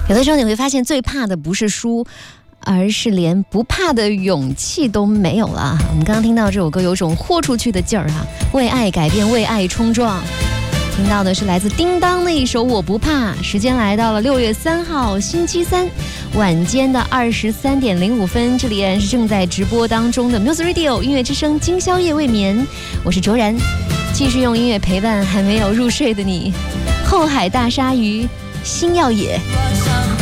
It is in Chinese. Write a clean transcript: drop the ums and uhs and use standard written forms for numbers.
有的时候你会发现，最怕的不是输，而是连不怕的勇气都没有了。我们刚刚听到这首歌，有种豁出去的劲儿啊，为爱改变，为爱冲撞。听到的是来自叮当的一首《我不怕》。时间来到了6月3号星期三晚间的23点05分，这里依然是正在直播当中的 Music Radio 音乐之声，今宵夜未眠，我是卓然，继续用音乐陪伴还没有入睡的你。后海大鲨鱼，星耀野。